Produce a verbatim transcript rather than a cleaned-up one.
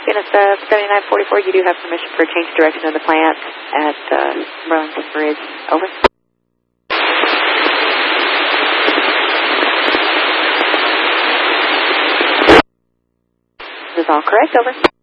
Unit uh, seventy-nine forty-four, you do have permission for a change of direction of the plant at uh, Burlington Bridge. Over. This is all correct. Over.